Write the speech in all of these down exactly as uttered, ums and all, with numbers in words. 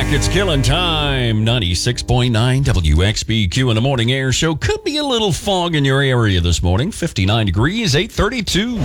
back. It's Killing Time. ninety-six point nine W X B Q in the Morning Air Show. Could be a little fog in your area this morning. fifty-nine degrees, eight thirty-two.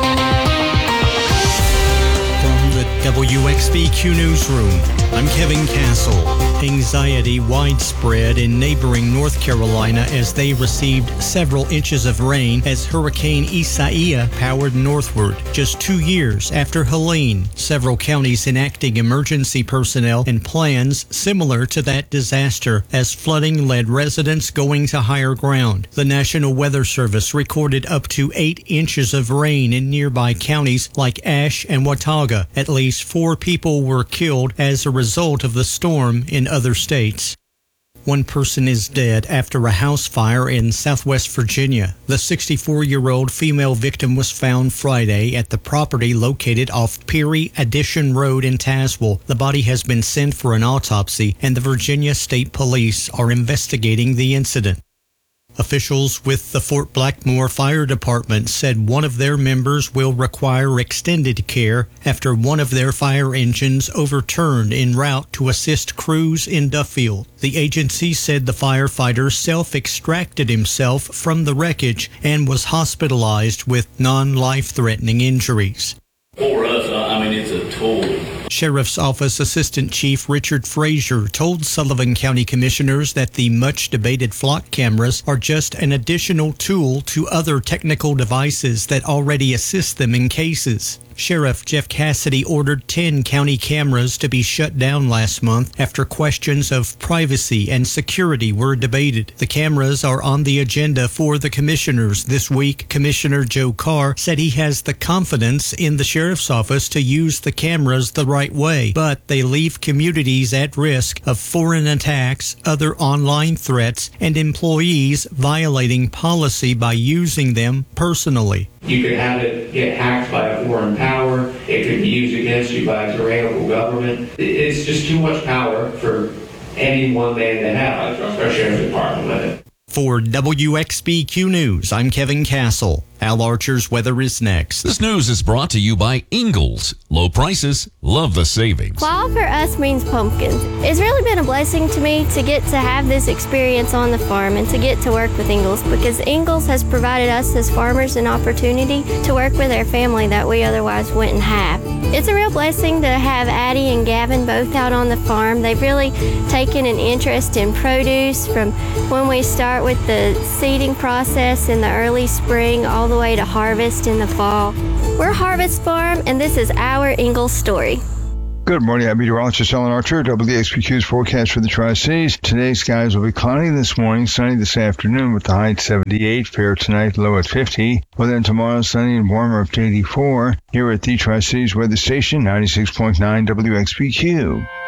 From the W X B Q Newsroom, I'm Kevin Castle. Anxiety widespread in neighboring North Carolina as they received several inches of rain as Hurricane Isaiah powered northward. Just two years after Helene, several counties enacting emergency personnel and plans similar to that disaster as flooding led residents going to higher ground. The National Weather Service recorded up to eight inches of rain in nearby counties like Ashe and Watauga. At least four people were killed as a result of the storm in other states. One person is dead after a house fire in Southwest Virginia. The sixty-four-year-old female victim was found Friday at the property located off Peary Addition Road in Tazewell. The body has been sent for an autopsy, and the Virginia State Police are investigating the incident. Officials with the Fort Blackmore Fire Department said one of their members will require extended care after one of their fire engines overturned en route to assist crews in Duffield. The agency said the firefighter self-extracted himself from the wreckage and was hospitalized with non-life-threatening injuries. For us, I mean, it's a tool. Sheriff's Office Assistant Chief Richard Frazier told Sullivan County Commissioners that the much-debated flock cameras are just an additional tool to other technical devices that already assist them in cases. Sheriff Jeff Cassidy ordered ten county cameras to be shut down last month after questions of privacy and security were debated. The cameras are on the agenda for the commissioners this week. Commissioner Joe Carr said he has the confidence in the sheriff's office to use the cameras the right way, but they leave communities at risk of foreign attacks, other online threats, and employees violating policy by using them personally. You could have it get hacked by a foreign power. It could be used against you by a tyrannical government. It's just too much power for any one man to have. I trust our sheriff's department with it. For W X B Q News, I'm Kevin Castle. Al Archer's weather is next. This news is brought to you by Ingalls. Low prices, love the savings. Fall for us means pumpkins. It's really been a blessing to me to get to have this experience on the farm and to get to work with Ingalls, because Ingalls has provided us as farmers an opportunity to work with our family that we otherwise wouldn't have. It's a real blessing to have Addie and Gavin both out on the farm. They've really taken an interest in produce from when we start with the seeding process in the early spring all the way to harvest in the fall. We're Harvest Farm, and this is our Ingalls story. Good morning. I'm meteorologist Alan Archer. W X B Q's forecast for the Tri-Cities. Today, skies will be cloudy this morning, sunny this afternoon with the high at seventy-eight, fair tonight, low at fifty. Well, then tomorrow, sunny and warmer up to eighty-four. Here at the Tri-Cities Weather Station, ninety-six point nine W X B Q.